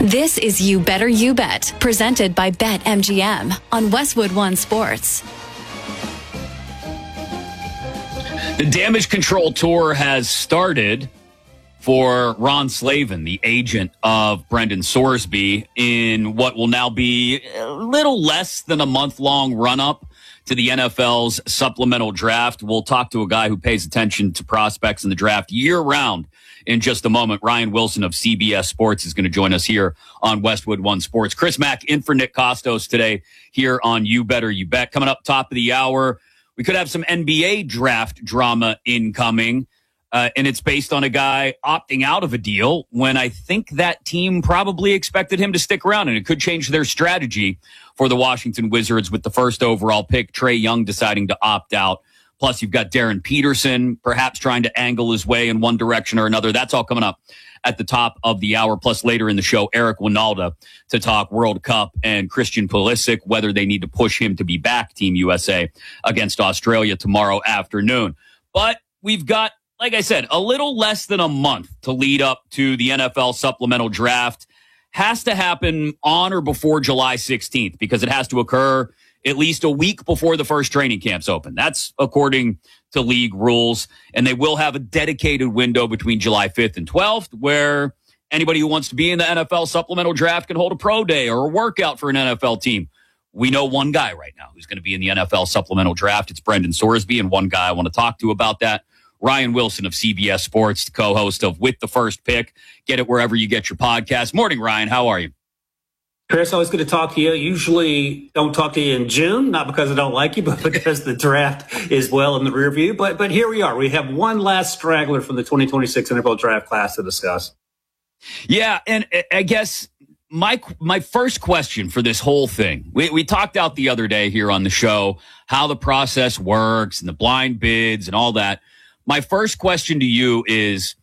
This is You Better You Bet, presented by BetMGM on Westwood One Sports. The Damage Control Tour has started for Ron Slavin, the agent of Brendan Sorsby, in what will now be a little less than a month-long run-up to the NFL's supplemental draft. We'll talk to a guy who pays attention to prospects in the draft year-round in just a moment. Ryan Wilson of CBS Sports is going to join us here on Westwood One Sports. Chris Mack in for Nick Kostos today here on You Better You Bet. Coming up top of the hour, we could have some NBA draft drama incoming, and it's based on a guy opting out of a deal when I think that team probably expected him to stick around, and it could change their strategy for the Washington Wizards with the first overall pick, Trae Young deciding to opt out. Plus, you've got Darren Peterson perhaps trying to angle his way in one direction or another. That's all coming up at the top of the hour. Plus, later in the show, Eric Winalda to talk World Cup and Christian Pulisic, whether they need to push him to be back Team USA against Australia tomorrow afternoon. But we've got, like I said, a little less than a month to lead up to the NFL supplemental draft. Has to happen on or before July 16th because it has to occur at least a week before the first training camps open. That's according to league rules. And they will have a dedicated window between July 5th and 12th where anybody who wants to be in the NFL supplemental draft can hold a pro day or a workout for an NFL team. We know one guy right now who's going to be in the NFL supplemental draft. It's Brendan Sorsby, and one guy I want to talk to about that, Ryan Wilson of CBS Sports, the co-host of With the First Pick. Get it wherever you get your podcast. Morning, Ryan. How are you? Chris, always good to talk to you. Usually don't talk to you in June, not because I don't like you, but because the draft is well in the rear view. But here we are. We have one last straggler from the 2026 NFL draft class to discuss. Yeah, and I guess my first question for this whole thing, we talked out the other day here on the show how the process works and the blind bids and all that. My first question to you is,